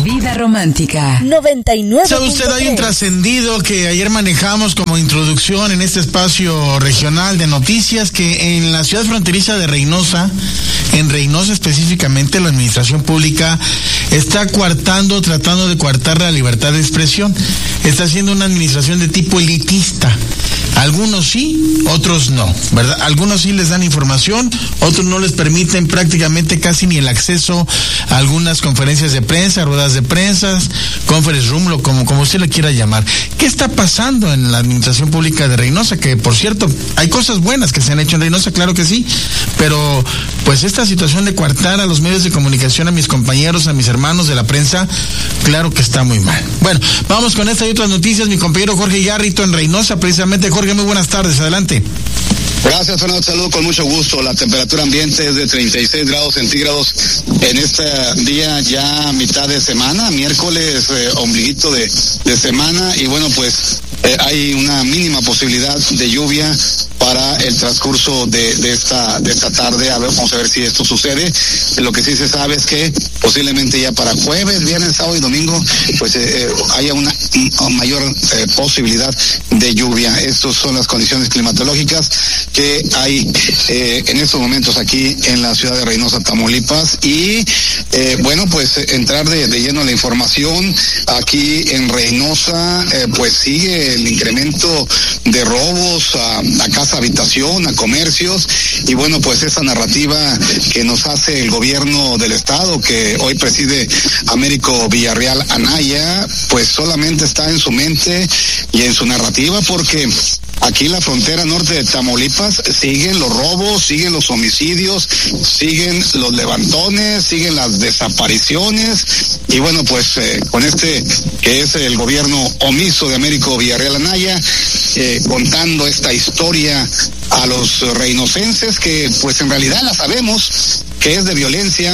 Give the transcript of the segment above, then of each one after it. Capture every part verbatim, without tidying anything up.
Vida Romántica noventa y nueve. ¿Sabe usted, hay un trascendido que ayer manejamos como introducción en este espacio regional de noticias, que en la ciudad fronteriza de Reynosa, en Reynosa específicamente, la administración pública está coartando, tratando de coartar la libertad de expresión? Está haciendo una administración de tipo elitista. Algunos sí, otros no, ¿verdad? Algunos sí les dan información, otros no les permiten prácticamente casi ni el acceso a algunas conferencias de prensa, ruedas de prensa, conference room, lo, como, como usted le quiera llamar. ¿Qué está pasando en la administración pública de Reynosa? Que, por cierto, hay cosas buenas que se han hecho en Reynosa, claro que sí, pero pues esta situación de coartar a los medios de comunicación, a mis compañeros, a mis hermanos de la prensa, claro que está muy mal. Bueno, vamos con esta y otras noticias. Mi compañero Jorge Yarrito en Reynosa, precisamente. Jorge, muy buenas tardes, adelante. Gracias, Fernando, saludo con mucho gusto. La temperatura ambiente es de treinta y seis grados centígrados en este día ya mitad de semana, miércoles, eh, ombliguito de, de semana, y bueno, pues eh, hay una mínima posibilidad de lluvia para el transcurso de, de esta de esta tarde. A ver, vamos a ver si esto sucede. Lo que sí se sabe es que posiblemente ya para jueves, viernes, sábado y domingo, pues eh, haya una, una mayor eh, posibilidad de lluvia. Estas son las condiciones climatológicas que hay eh, en estos momentos aquí en la ciudad de Reynosa, Tamaulipas. Y eh, bueno, pues entrar de, de lleno a la información. Aquí en Reynosa, eh, pues sigue el incremento de robos a, a casa habitación, a comercios, y bueno, pues esa narrativa que nos hace el gobierno del estado, que hoy preside Américo Villarreal Anaya, pues solamente está en su mente y en su narrativa, porque aquí en la frontera norte de Tamaulipas siguen los robos, siguen los homicidios, siguen los levantones, siguen las desapariciones, y bueno, pues eh, con este que es el gobierno omiso de Américo Villarreal Anaya, eh, contando esta historia a los reinocenses, que pues en realidad la sabemos que es de violencia,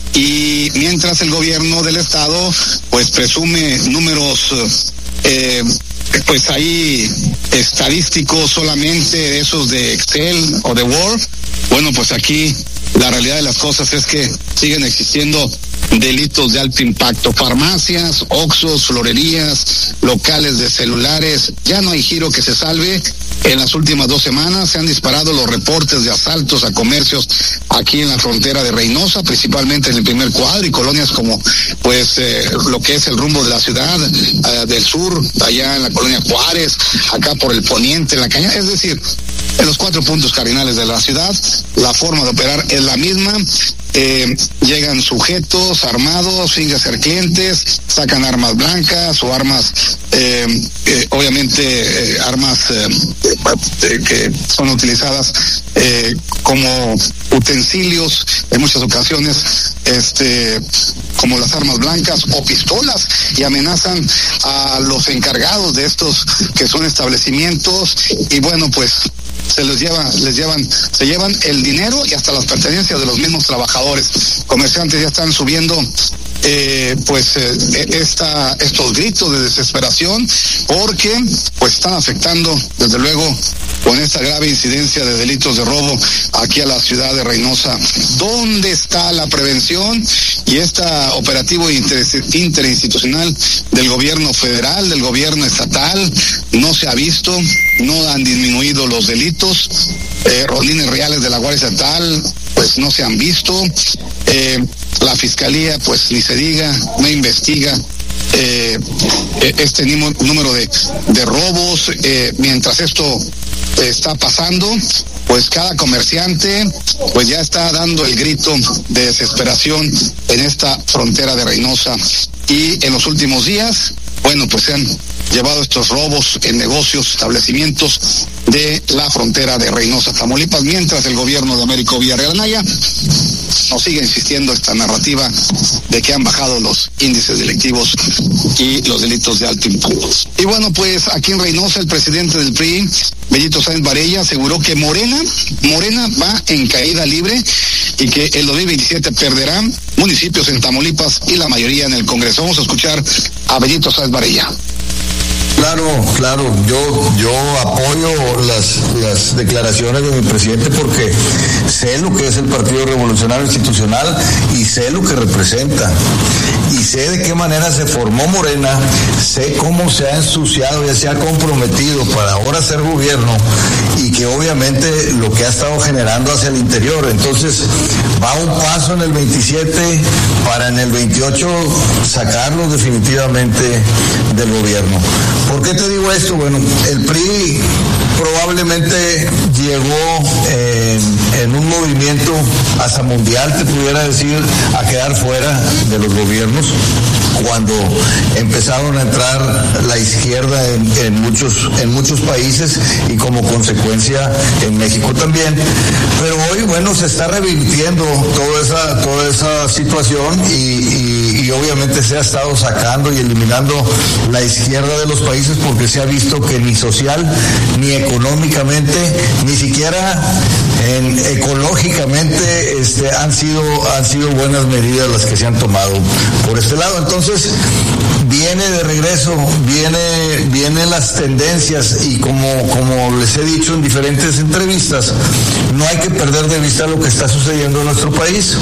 y mientras el gobierno del estado pues presume números eh, pues ahí estadísticos solamente de esos de Excel o de Word. Bueno, pues aquí la realidad de las cosas es que siguen existiendo delitos de alto impacto. Farmacias, oxxos, florerías, locales de celulares, ya no hay giro que se salve. En las últimas dos semanas se han disparado los reportes de asaltos a comercios aquí en la frontera de Reynosa, principalmente en el primer cuadro, y colonias como pues eh, lo que es el rumbo de la ciudad eh, del sur, allá en la colonia Juárez, acá por el poniente, en la cañada, es decir, en los cuatro puntos cardinales de la ciudad. La forma de operar es la misma. Eh, llegan sujetos armados, sin ser clientes, sacan armas blancas o armas, eh, eh, obviamente eh, armas eh, eh, que son utilizadas eh, como utensilios en muchas ocasiones, este, como las armas blancas o pistolas, y amenazan a los encargados de estos que son establecimientos, y bueno, pues se les lleva, les llevan, se llevan el dinero y hasta las pertenencias de los mismos trabajadores. Comerciantes ya están subiendo eh, pues eh, esta, estos gritos de desesperación, porque pues están afectando desde luego con esta grave incidencia de delitos de robo aquí a la ciudad de Reynosa. ¿Dónde está la prevención y este operativo inter, interinstitucional del gobierno federal, del gobierno estatal? No se ha visto, no han disminuido los delitos, eh, rondines reales de la Guardia Estatal pues no se han visto, eh, la Fiscalía pues ni se diga, no investiga eh, este número de, de robos. Eh, mientras esto está pasando, pues cada comerciante pues ya está dando el grito de desesperación en esta frontera de Reynosa. Y en los últimos días, bueno, pues se han llevado estos robos en negocios, establecimientos de la frontera de Reynosa, Tamaulipas, mientras el gobierno de Américo Villarreal Anaya nos sigue insistiendo esta narrativa de que han bajado los índices delictivos y los delitos de alto impacto. Y bueno, pues aquí en Reynosa el presidente del P R I, Bellito Sáenz Varella, aseguró que Morena, Morena va en caída libre y que el dos mil veintisiete perderá municipios en Tamaulipas y la mayoría en el Congreso. Vamos a escuchar a Bellito Sáenz Varella. Claro, claro, yo yo apoyo las, las declaraciones de mi presidente porque sé lo que es el Partido Revolucionario Institucional y sé lo que representa. y sé de qué manera se formó Morena, sé cómo se ha ensuciado y se ha comprometido para ahora ser gobierno, y que obviamente lo que ha estado generando hacia el interior. Entonces va un paso en el veintisiete para en el veintiocho sacarlo definitivamente del gobierno. ¿Por qué te digo esto? Bueno, el P R I probablemente llegó eh, en un movimiento hasta mundial, te pudiera decir, a quedar fuera de los gobiernos cuando empezaron a entrar la izquierda en, en muchos en muchos países, y como consecuencia en México también. Pero hoy, bueno, se está revirtiendo toda esa toda esa situación, y, y, y obviamente se ha estado sacando y eliminando la izquierda de los países, porque se ha visto que ni social ni económicamente, ni siquiera en, ecológicamente este, han sido han sido buenas medidas las que se han tomado por este lado. Entonces viene de regreso, viene vienen las tendencias, y como como les he dicho en diferentes entrevistas, no hay que perder de vista lo que está sucediendo en nuestro país.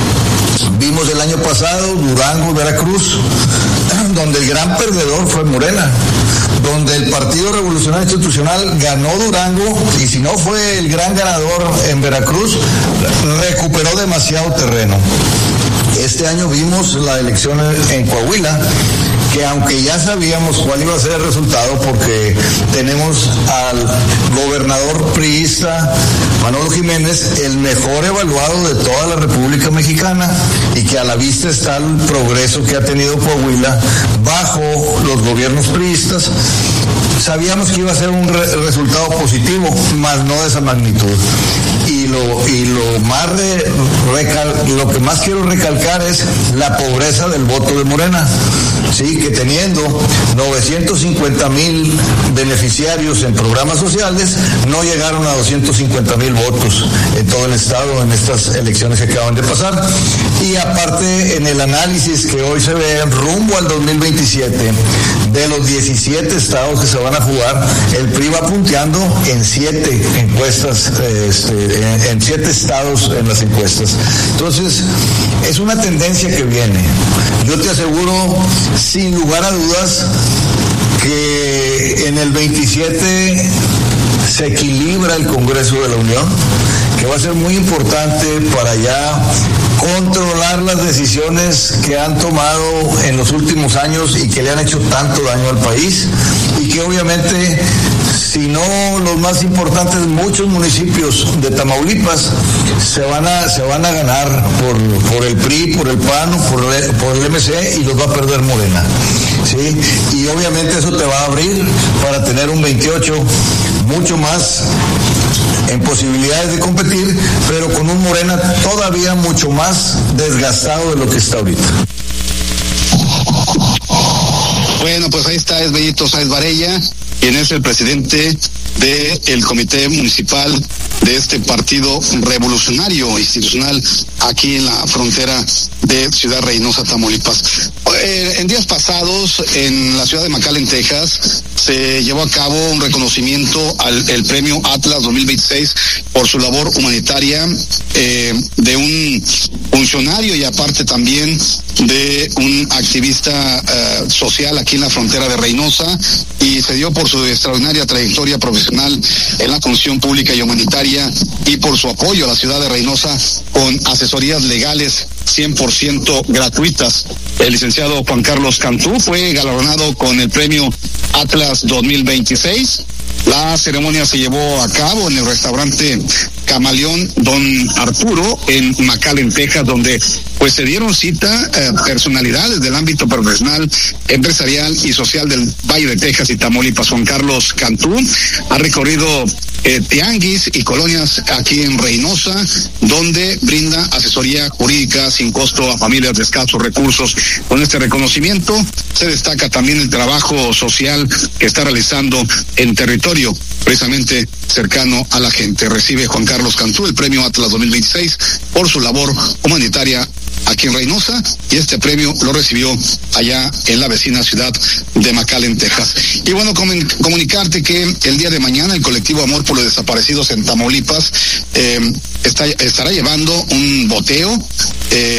Vimos el año pasado Durango, Veracruz, donde el gran perdedor fue Morena, donde el Partido Revolucionario Institucional ganó Durango, y si no fue el gran ganador en Veracruz, recuperó demasiado terreno. Este año vimos la elección en Coahuila, que aunque ya sabíamos cuál iba a ser el resultado, porque tenemos al gobernador priista Manolo Jiménez, el mejor evaluado de toda la República Mexicana, y que a la vista está el progreso que ha tenido Coahuila bajo los gobiernos priistas, sabíamos que iba a ser un re- resultado positivo, mas no de esa magnitud. Y lo y lo más re, recal, lo que más quiero recalcar es la pobreza del voto de Morena. Sí, que teniendo novecientos cincuenta mil beneficiarios en programas sociales, no llegaron a doscientos cincuenta mil votos en todo el estado en estas elecciones que acaban de pasar. Y aparte, en el análisis que hoy se ve rumbo al dos mil veintisiete, de los diecisiete estados que se van a jugar, el P R I va punteando en siete encuestas, este, en, en siete estados en las encuestas. Entonces, es una tendencia que viene. Yo te aseguro, sin lugar a dudas, que en el veintisiete se equilibra el Congreso de la Unión, que va a ser muy importante para ya controlar las decisiones que han tomado en los últimos años y que le han hecho tanto daño al país, y que obviamente, si no los más importantes, muchos municipios de Tamaulipas se van a se van a ganar por, por el P R I, por el P A N, por el, por el M C, y los va a perder Morena, ¿sí? Y obviamente eso te va a abrir para tener un veintiocho mucho más en posibilidades de competir, pero con un Morena todavía mucho más desgastado de lo que está ahorita. Bueno, pues ahí está, es Bellito Sáez Varella, quien es el presidente del Comité Municipal de este Partido Revolucionario Institucional aquí en la frontera de Ciudad Reynosa, Tamaulipas. Eh, en días pasados, en la ciudad de McAllen, Texas, se llevó a cabo un reconocimiento al el premio Atlas dos mil veintiséis por su labor humanitaria eh, de un funcionario y aparte también de un activista eh, social aquí en la frontera de Reynosa, y se dio por su extraordinaria trayectoria profesional en la función pública y humanitaria y por su apoyo a la ciudad de Reynosa con asesorías legales cien por ciento gratuitas. El licenciado Juan Carlos Cantú fue galardonado con el premio Atlas dos mil veintiséis. La ceremonia se llevó a cabo en el restaurante Camaleón Don Arturo en McAllen, Texas, donde pues se dieron cita eh, personalidades del ámbito profesional, empresarial y social del Valle de Texas y Tamaulipas. Juan Carlos Cantú ha recorrido eh, tianguis y colonias aquí en Reynosa, donde brinda asesoría jurídica sin costo a familias de escasos recursos. Con este reconocimiento se destaca también el trabajo social que está realizando en territorio precisamente cercano a la gente. Recibe Juan Carlos Cantú el premio Atlas dos mil veintiséis por su labor humanitaria aquí en Reynosa, y este premio lo recibió allá en la vecina ciudad de McAllen, Texas. Y bueno, comunicarte que el día de mañana el colectivo Amor por los Desaparecidos en Tamaulipas eh, está, estará llevando un boteo eh,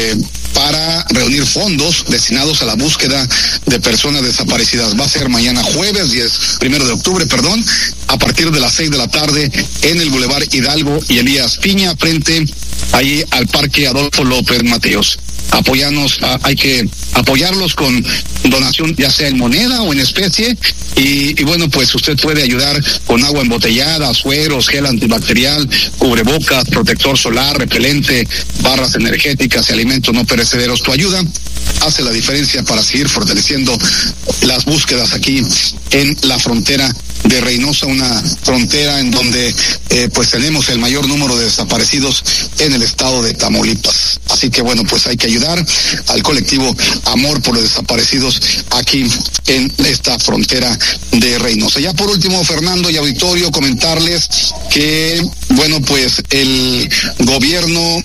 para reunir fondos destinados a la búsqueda de personas desaparecidas. Va a ser mañana jueves, diez, primero de octubre, perdón, a partir de las seis de la tarde en el Boulevard Hidalgo y Elías Piña, frente ahí al Parque Adolfo López Mateos. Apoyarnos, hay que apoyarlos con donación, ya sea en moneda o en especie, y, y bueno, pues usted puede ayudar con agua embotellada, sueros, gel antibacterial, cubrebocas, protector solar, repelente, barras energéticas y alimentos no perecederos. Tu ayuda hace la diferencia para seguir fortaleciendo las búsquedas aquí en la frontera de Reynosa, una frontera en donde eh, pues tenemos el mayor número de desaparecidos en el estado de Tamaulipas. Así que bueno, pues hay que ayudar al colectivo Amor por los Desaparecidos aquí en esta frontera de Reynosa. Ya por último, Fernando y auditorio, comentarles que bueno, pues el gobierno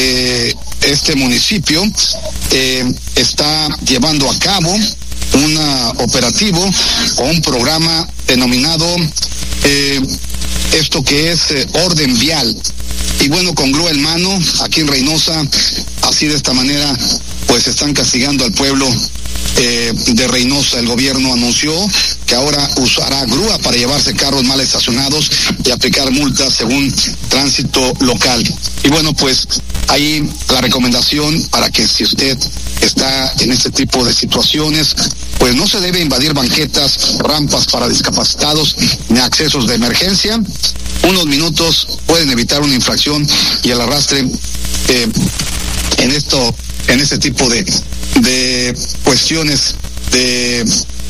de este municipio eh, está llevando a cabo un operativo o un programa denominado eh, esto que es eh, orden vial. Y bueno, con grúa en mano, aquí en Reynosa, así de esta manera, pues están castigando al pueblo eh, de Reynosa. El gobierno anunció que ahora usará grúa para llevarse carros mal estacionados y aplicar multas según tránsito local. Y bueno, pues ahí la recomendación para que si usted está en este tipo de situaciones, pues no se debe invadir banquetas, rampas para discapacitados ni accesos de emergencia. Unos minutos pueden evitar una infracción y el arrastre eh, en esto, en este tipo de, de cuestiones de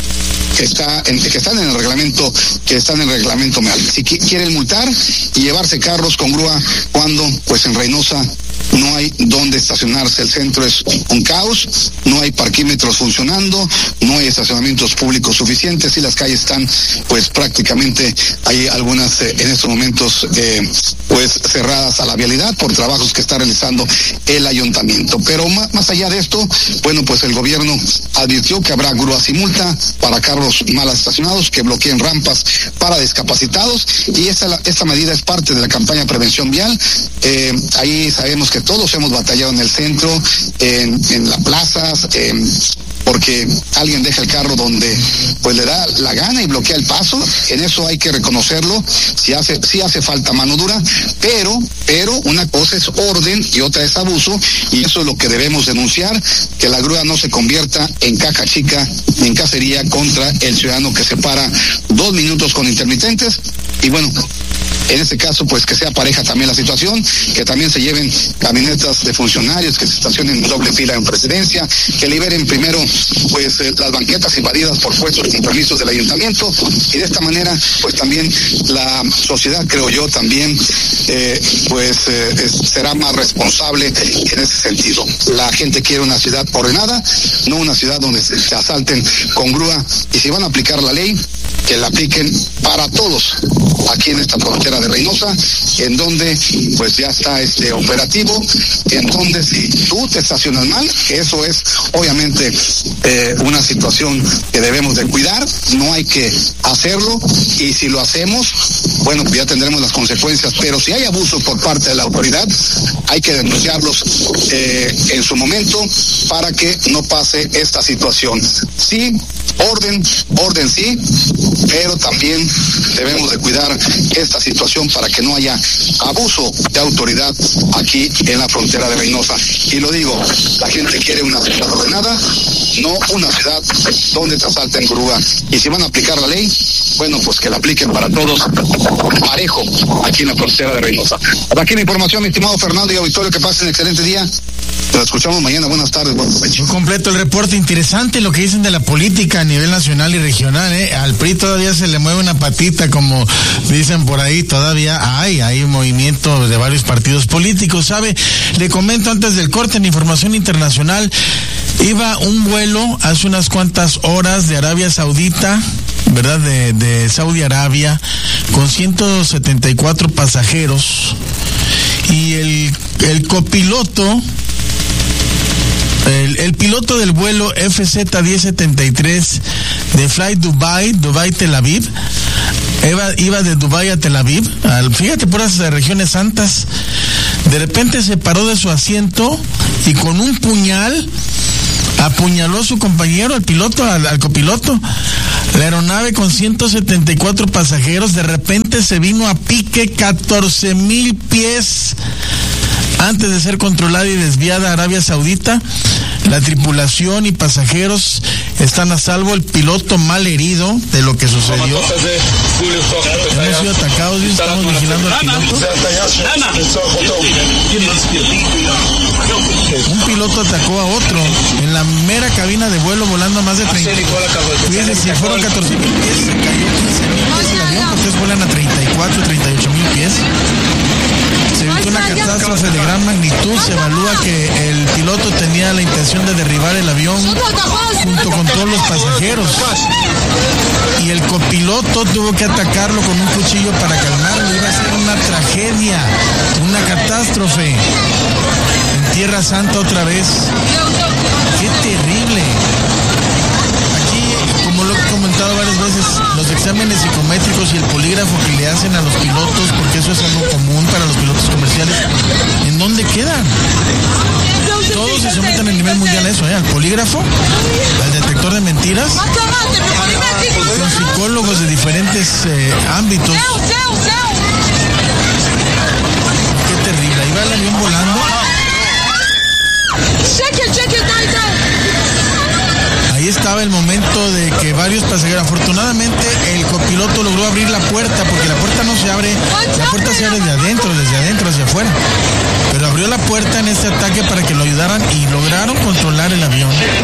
que está en, que están en el reglamento, que están en el reglamento M E A L. Si qu- quieren multar y llevarse carros con grúa, cuando pues en Reynosa no hay dónde estacionarse, el centro es un caos, no hay parquímetros funcionando, no hay estacionamientos públicos suficientes y las calles están pues prácticamente, hay algunas eh, en estos momentos eh, pues cerradas a la vialidad por trabajos que está realizando el ayuntamiento. Pero más, más allá de esto, bueno, pues el gobierno advirtió que habrá grúas y multa para carros mal estacionados que bloqueen rampas para discapacitados, y esta, esta medida es parte de la campaña Prevención Vial. Eh, ahí sabemos que todos hemos batallado en el centro, en, en las plazas, en, porque alguien deja el carro donde pues le da la gana y bloquea el paso. En eso hay que reconocerlo, si hace, si hace falta mano dura, pero, pero una cosa es orden y otra es abuso, y eso es lo que debemos denunciar, que la grúa no se convierta en caja chica ni en cacería contra el ciudadano que se para dos minutos con intermitentes. Y bueno, en este caso, pues que sea pareja también la situación, que también se lleven camionetas de funcionarios, que se estacionen en doble fila en presidencia, que liberen primero pues eh, las banquetas invadidas por puestos con permisos del ayuntamiento, y de esta manera pues también la sociedad, creo yo, también eh, pues eh, es, será más responsable en ese sentido. La gente quiere una ciudad ordenada, no una ciudad donde se, se asalten con grúa, y si van a aplicar la ley, que la apliquen para todos aquí en esta frontera de Reynosa, en donde pues ya está este operativo, en donde si tú te estacionas mal, que eso es obviamente eh, una situación que debemos de cuidar, no hay que hacerlo, y si lo hacemos, bueno, pues ya tendremos las consecuencias. Pero si hay abuso por parte de la autoridad, hay que denunciarlos eh, en su momento para que no pase esta situación. Sí, orden, orden sí, pero también debemos de cuidar esta situación para que no haya abuso de autoridad aquí en la frontera de Reynosa. Y lo digo, la gente quiere una ciudad ordenada, no una ciudad donde te asalten grúa. Y si van a aplicar la ley, bueno, pues que la apliquen para todos parejo aquí en la frontera de Reynosa. Hasta aquí la información, mi estimado Fernando y auditorio, que pasen un excelente día. Nos escuchamos mañana. Buenas tardes, buen provecho. Muy completo el reporte, interesante lo que dicen de la política a nivel nacional y regional, ¿eh? Al P R I todavía se le mueve una patita, como dicen por ahí, todavía hay, hay un movimiento de varios partidos políticos, ¿sabe? Le comento antes del corte, en información internacional, iba un vuelo hace unas cuantas horas de Arabia Saudita, ¿verdad? De, de Saudi Arabia, con ciento setenta y cuatro pasajeros, y el, el copiloto, El, el piloto del vuelo F Z diez setenta y tres de Flight Dubai, Dubai Tel Aviv, iba, iba de Dubai a Tel Aviv, al, fíjate, por esas regiones santas, de repente se paró de su asiento y con un puñal apuñaló a su compañero, al piloto, al, al copiloto. La aeronave con ciento setenta y cuatro pasajeros de repente se vino a pique catorce mil pies antes de ser controlada y desviada a Arabia Saudita. La tripulación y pasajeros están a salvo, el piloto mal herido de lo que sucedió. Hemos sido atacados y estamos vigilando al piloto. Un piloto atacó a otro en la mera cabina de vuelo volando a más de treinta. Fíjense, si fueron catorce mil pies, se cayó quince mil pies el avión, porque ustedes vuelan a treinta y cuatro, treinta y ocho mil pies. Se evitó una catástrofe de gran magnitud. Se evalúa que el piloto tenía la intención de derribar el avión junto con todos los pasajeros, y el copiloto tuvo que atacarlo con un cuchillo para calmarlo. Iba a ser una tragedia, una catástrofe en Tierra Santa otra vez. ¡Qué terrible! Aquí, como lo he comentado varias veces, los exámenes psicométricos y el polígrafo que le hacen a los pilotos, porque eso es algo común para los pilotos comerciales, ¿en dónde quedan? Todos se someten a nivel mundial a eso, ¿eh? Al polígrafo, al detector de mentiras, con psicólogos de diferentes eh, ámbitos. Qué terrible, ahí va el avión volando. Ahí estaba el momento de que varios pasajeros, afortunadamente el copiloto logró abrir la puerta, porque la puerta no se abre, la puerta se abre desde adentro, desde adentro hacia afuera, pero abrió la puerta en este ataque para que lo ayudaran y lograron controlar el avión.